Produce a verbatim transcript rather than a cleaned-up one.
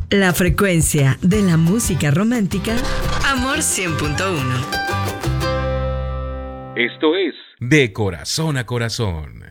La frecuencia de la música romántica, Amor cien punto uno. Esto es De Corazón a Corazón.